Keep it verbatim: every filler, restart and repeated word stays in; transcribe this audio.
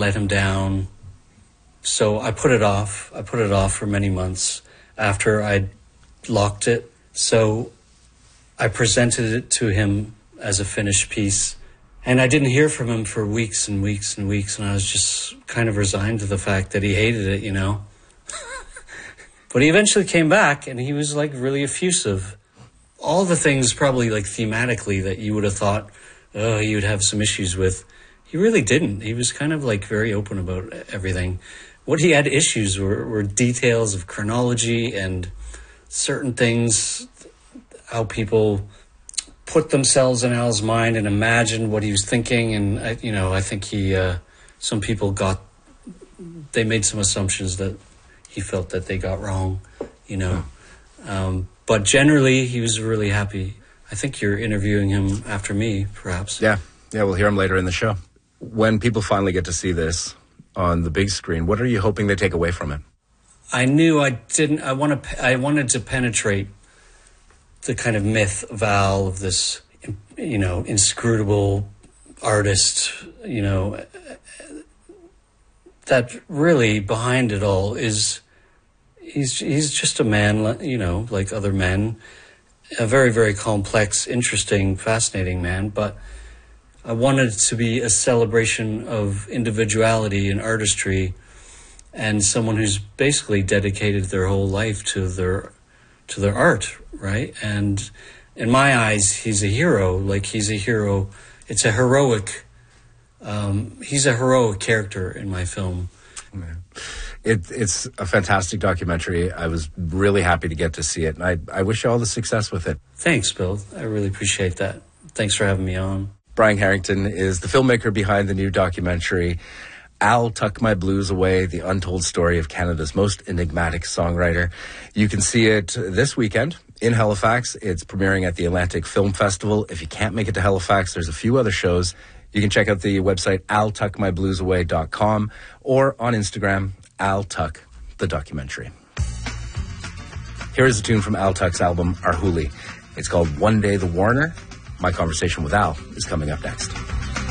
let him down. So I put it off. I put it off for many months after I'd locked it. So I presented it to him as a finished piece. And I didn't hear from him for weeks and weeks and weeks. And I was just kind of resigned to the fact that he hated it, you know. But he eventually came back and he was like really effusive. All the things probably like thematically that you would have thought, oh, he would have some issues with. He really didn't. He was kind of like very open about everything. What he had issues were, were details of chronology and certain things, how people put themselves in Al's mind and imagine what he was thinking. And, I, you know, I think he, uh, some people got, they made some assumptions that he felt that they got wrong, you know. Um, but generally, he was really happy. I think you're interviewing him after me, perhaps. Yeah, yeah, we'll hear him later in the show. When people finally get to see this on the big screen, what are you hoping they take away from it? I knew I didn't, I want to, I wanted to penetrate the kind of myth of Al, of this, you know, inscrutable artist, you know, that really behind it all is, he's he's just a man, you know, like other men, a very, very complex, interesting, fascinating man. But I wanted it to be a celebration of individuality and artistry, and someone who's basically dedicated their whole life to their to their art, right? And in my eyes, he's a hero. Like he's a hero. It's a heroic. Um, he's a heroic character in my film. Man. It, it's a fantastic documentary. I was really happy to get to see it, and I, I wish you all the success with it. Thanks, Bill. I really appreciate that. Thanks for having me on. Brian Harrington is the filmmaker behind the new documentary, I'll Tuck My Blues Away, the untold story of Canada's most enigmatic songwriter. You can see it this weekend in Halifax. It's premiering at the Atlantic Film Festival. If you can't make it to Halifax, there's a few other shows. You can check out the website I'll Tuck My Blues Away dot com or on Instagram, Al Tuck, the documentary. Here is a tune from Al Tuck's album, Arhoolie. It's called One Day the Warner. My conversation with Al is coming up next.